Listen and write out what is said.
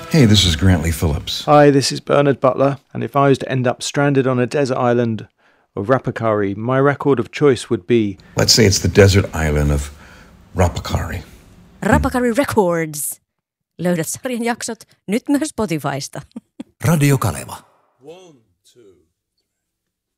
Hey, this is Grantley Phillips. Hi, this is Bernard Butler, and if I was to end up stranded on a desert island of Rapakari, my record of choice would be... Let's say it's the desert island of Rapakari. Rapakari Records. Löydät sarjan jaksot nyt myös Spotifysta. Radio Kaleva.